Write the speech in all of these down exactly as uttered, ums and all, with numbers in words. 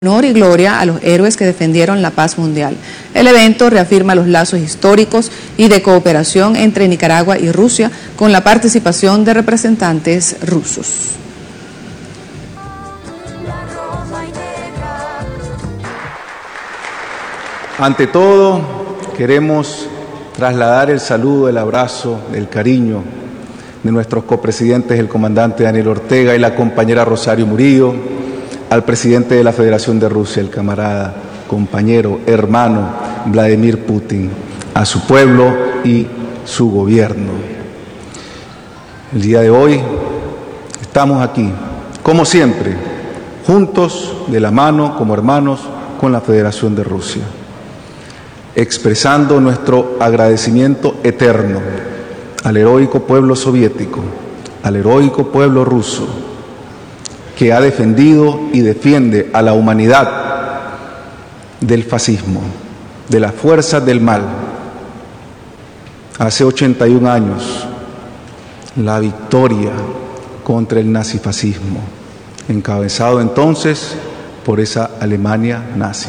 Honor y gloria a los héroes que defendieron la paz mundial. El evento reafirma los lazos históricos y de cooperación entre Nicaragua y Rusia con la participación de representantes rusos. Ante todo, queremos trasladar el saludo, el abrazo, el cariño de nuestros copresidentes, el comandante Daniel Ortega y la compañera Rosario Murillo, al presidente de la Federación de Rusia, el camarada, compañero, hermano Vladimir Putin, a su pueblo y su gobierno. El día de hoy estamos aquí, como siempre, juntos, de la mano, como hermanos, con la Federación de Rusia, expresando nuestro agradecimiento eterno al heroico pueblo soviético, al heroico pueblo ruso, que ha defendido y defiende a la humanidad del fascismo, de las fuerzas del mal. Hace ochenta y un años, la victoria contra el nazifascismo, encabezado entonces por esa Alemania nazi.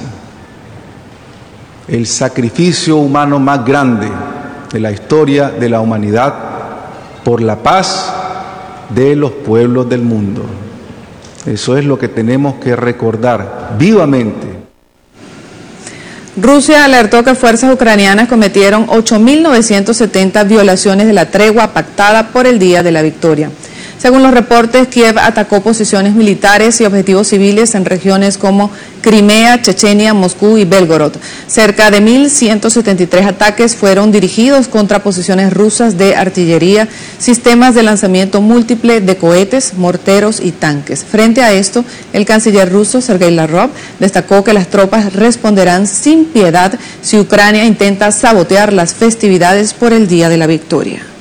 El sacrificio humano más grande de la historia de la humanidad por la paz de los pueblos del mundo. Eso es lo que tenemos que recordar vivamente. Rusia alertó que fuerzas ucranianas cometieron ocho mil novecientas setenta violaciones de la tregua pactada por el Día de la Victoria. Según los reportes, Kiev atacó posiciones militares y objetivos civiles en regiones como Crimea, Chechenia, Moscú y Belgorod. Cerca de mil ciento setenta y tres ataques fueron dirigidos contra posiciones rusas de artillería, sistemas de lanzamiento múltiple de cohetes, morteros y tanques. Frente a esto, el canciller ruso Sergei Lavrov destacó que las tropas responderán sin piedad si Ucrania intenta sabotear las festividades por el Día de la Victoria.